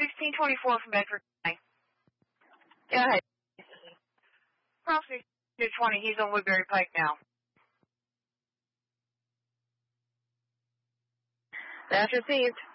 1624 from Bedford County. Go ahead. Cross 220, he's on Woodbury Pike now. That's received.